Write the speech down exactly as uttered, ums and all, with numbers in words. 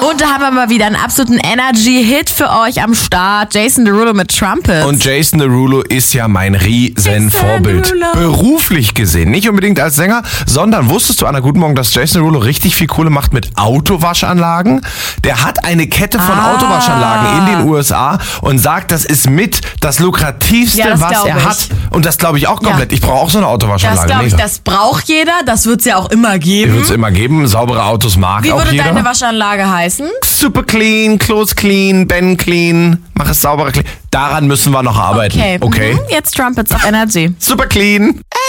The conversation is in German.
Und da haben wir mal wieder einen absoluten Energy-Hit für euch am Start. Jason Derulo mit Trumpets. Und Jason Derulo ist ja mein Riesenvorbild. Beruflich gesehen. Nicht unbedingt als Sänger, sondern wusstest du, Anna, guten Morgen, dass Jason Derulo richtig viel Kohle macht mit Autowaschanlagen? Der hat eine Kette von Ah. Autowaschanlagen in den U S A und sagt, das ist mit das lukrativste, Ja, das was glaub er ich. hat. Und das glaube ich auch komplett. Ja. Ich brauche auch so eine Das Autowaschanlage. glaube ich, Mega. das braucht jeder. Das wird es ja auch immer Die geben. wird es immer geben. Saubere Autos mag Wie auch würde jeder. deine Waschanlage heißen? Super clean, Klos clean, Ben clean, mach es sauberer clean. Daran müssen wir noch arbeiten. Okay. Okay? Mhm. Jetzt Trumpets auf Energy. Super clean.